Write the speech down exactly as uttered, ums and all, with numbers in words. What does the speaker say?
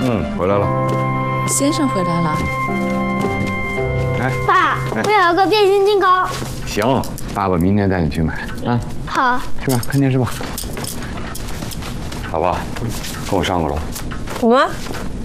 嗯，回来了。 先生回来了。 哎， 爸，我要个变形金刚。 行，爸爸明天带你去买啊。 好。 去吧，看电视吧。老婆，跟我上个楼。 什么？